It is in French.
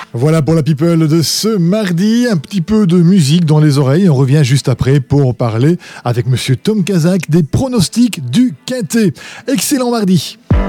Voilà pour la people de ce mardi, un petit peu de musique dans les oreilles. On revient juste après pour parler avec monsieur Tom Kazak des pronostics du Quintet. Excellent mardi.